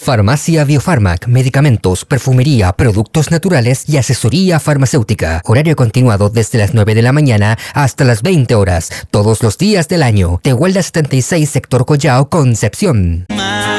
Farmacia Biofarmac, medicamentos, perfumería, productos naturales y asesoría farmacéutica. Horario continuado desde las 9 de la mañana hasta las 20 horas, todos los días del año. Tehuelda 76, sector Collao, Concepción.